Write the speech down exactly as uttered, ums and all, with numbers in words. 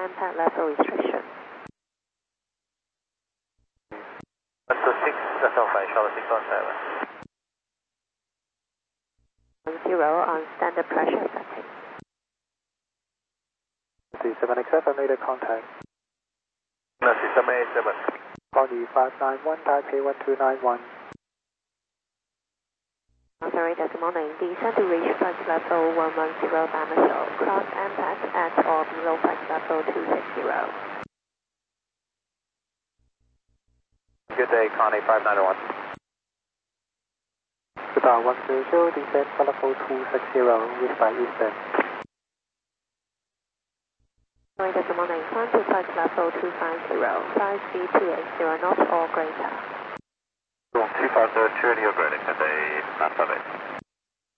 M P A D level restriction. one two six, level five, Charlotte six one seven. Zero on standard pressure setting. C seven X F, I made a contact. No, C seven eight seven. Pony five nine one, Taipei one two nine one. Operator, good morning. Descend to reach flight level one one zero diameter. Cross M P A D at or below flight level two six zero. Good day, Connie five nine one. About one zero zero, descend for level two six zero, with by Eastern. Operator, good morning. Climb to flight level two five zero. Flight speed two eight zero knots or greater. two five zero, two eighty or greater, good day, nine five eight.